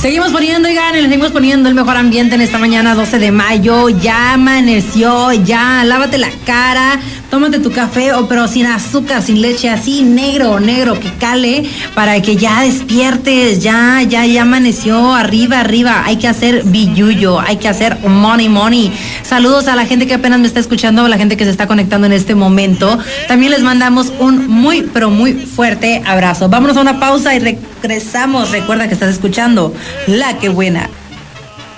Seguimos poniendo, oigan, y le seguimos poniendo el mejor ambiente en esta mañana 12 de mayo. Ya amaneció, ya lávate la cara, tómate tu café, pero sin azúcar, sin leche, así negro, que cale, para que ya despiertes, ya amaneció, arriba, hay que hacer billuyo, hay que hacer money. Saludos a la gente que apenas me está escuchando, a la gente que se está conectando en este momento. También les mandamos un muy, pero muy fuerte abrazo. Vámonos a una pausa y regresamos. Recuerda que estás escuchando La Que Buena.